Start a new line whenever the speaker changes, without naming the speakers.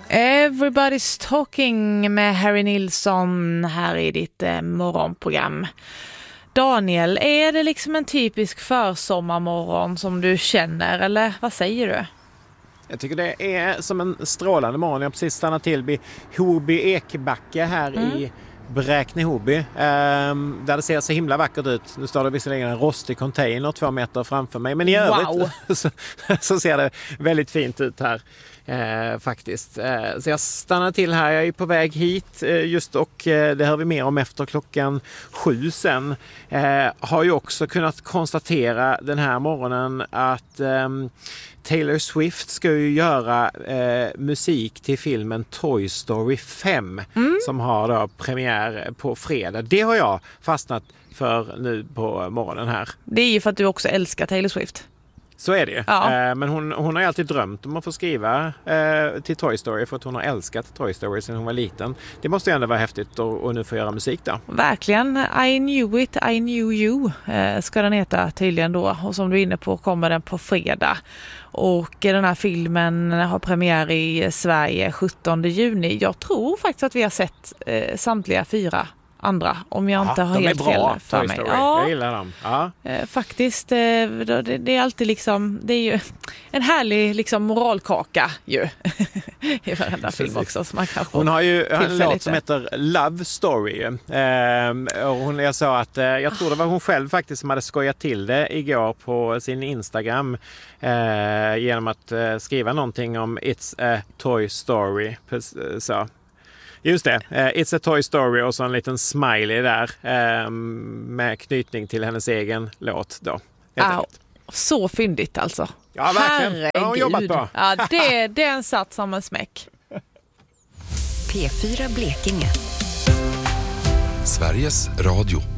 Everybody's Talking med Harry Nilsson här i ditt morgonprogram. Daniel, är det liksom en typisk försommarmorgon som du känner, eller vad säger du?
Jag tycker det är som en strålande morgon. Jag har precis stannat till vid Hoby Ekbacke här i Bräkne-Hoby. Där det ser så himla vackert ut. Nu står det visserligen en rostig container 2 meter framför mig. Men i övrigt så ser det väldigt fint ut här. Faktiskt. Så jag stannar till här. Jag är på väg hit just och det hör vi mer om efter 7:00 sen. Har ju också kunnat konstatera den här morgonen att Taylor Swift ska ju göra musik till filmen Toy Story 5 som har då premiär på fredag. Det har jag fastnat för nu på morgonen här.
Det är ju för att du också älskar Taylor Swift.
Så är det ju.
Ja.
Men hon har ju alltid drömt om att få skriva till Toy Story för att hon har älskat Toy Story sedan hon var liten. Det måste ju ändå vara häftigt och nu få göra musik då.
Verkligen. I knew it, I knew you ska den heta tydligen då. Och som du är inne på kommer den på fredag. Och den här filmen har premiär i Sverige 17 juni. Jag tror faktiskt att vi har sett samtliga 4 andra, om jag inte har helt fel för mig.
Ja. Jag gillar dem. Ja.
Faktiskt, det är alltid liksom, det är ju en härlig liksom moralkaka ju i varenda film också. Som man kan få.
Hon har ju en låt som heter Love Story. Och jag sa att jag tror det var hon själv faktiskt som hade skojat till det igår på sin Instagram genom att skriva någonting om It's a Toy Story. Så. Just det, It's a Toy Story och så en liten smiley där med knytning till hennes egen låt då.
Så fyndigt alltså.
Ja, verkligen.
Herregud.
Ja, jobbat bra.
Ja, det är en satt som en smäck.
P4 Blekinge.
Sveriges Radio.